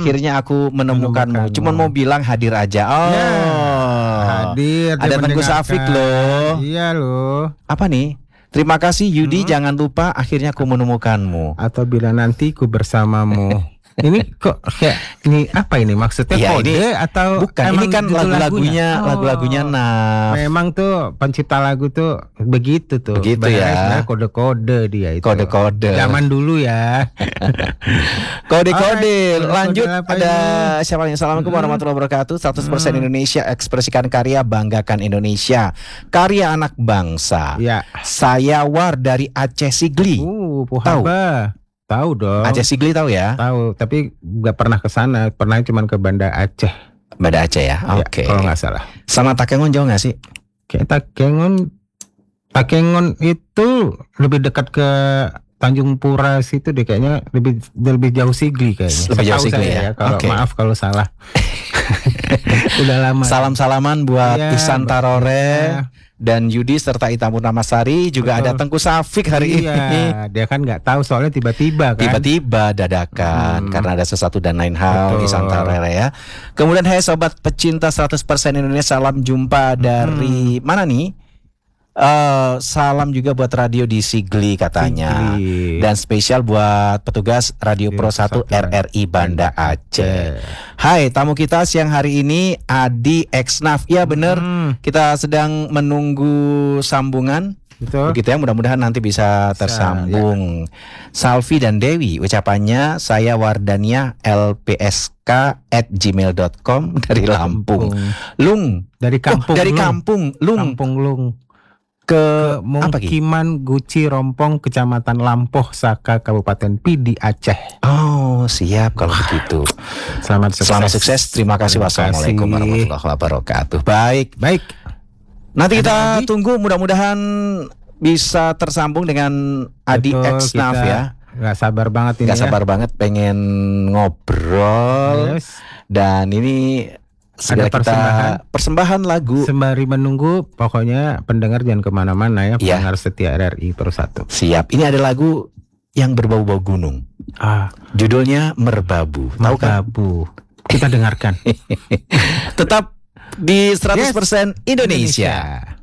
akhirnya aku menemukanmu. Cuman mau bilang hadir aja. Oh, ya, hadir. Ada Tengku Safik loh. Iya loh. Apa nih? Terima kasih Yudi, jangan lupa akhirnya aku menemukanmu. Atau bila nanti ku bersamamu. Ini kok kayak ini apa ini maksudnya ya, kode ini, atau bukan ini kan lagu-lagunya nah. Memang tuh pencipta lagu tuh begitu tuh. Begitu ya. Kode-kode dia itu. Kode-kode. Zaman dulu ya. Kode-kode. Lanjut ada siapa yang Assalamualaikum warahmatullahi wabarakatuh. 100% Indonesia, ekspresikan karya, banggakan Indonesia. Karya anak bangsa. Ya. Saya War dari Aceh Sigli. Tahu dong. Aceh Sigli tahu ya? Tahu, tapi nggak pernah ke sana. Pernah cuman ke Banda Aceh. Banda Aceh ya? Oke. Kalau nggak salah. Sama Takengon jauh nggak sih? Kayak Takengon itu lebih dekat ke Tanjung Pura situ deh kayaknya, lebih jauh Sigli kayaknya. Lebih jauh Sigli ya. Kalau maaf kalau salah. Udah lama. Salam-salaman buat Ihsan Tarore. Ya. Dan Yudi serta Ita Purnamasari. Juga ada Tengku Safik hari ini. Dia kan nggak tahu soalnya tiba-tiba kan. Tiba-tiba dadakan karena ada sesuatu dan lain hal. Ihsan Tarore ya. Kemudian hai sobat pecinta 100% Indonesia, salam jumpa dari mana nih? Salam juga buat radio di Sigli katanya. Dan spesial buat petugas Radio Pro 1 RRI Banda Aceh. Hai, tamu kita siang hari ini Adi Exnaf. Ya bener, kita sedang menunggu sambungan. Begitu ya, mudah-mudahan nanti bisa tersambung. Salvi dan Dewi, ucapannya saya Wardania lpsk@gmail.com dari Lampung. Lung dari kampung. Dari kampung Lung. Kampung Lung. Ke Mukiman Guci Rompong, Kecamatan Lampoh, Saka, Kabupaten Pidi, Aceh. Oh, siap kalau begitu. Selamat sukses. Terima kasih. Wassalamualaikum warahmatullahi wabarakatuh. Baik. Nanti kita tunggu, mudah-mudahan bisa tersambung dengan Adi Exnaf ya. Gak sabar banget ini. Gak sabar banget pengen ngobrol. Dan ini segera kita persembahan lagu. Sembari menunggu, pokoknya pendengar jangan kemana-mana ya, pendengar setia RRI Pro 1. Siap. Ini ada lagu yang berbau-bau gunung. Judulnya Merbabu. Tahu kan? Merbabu. Kita dengarkan. Tetap di 100% Indonesia.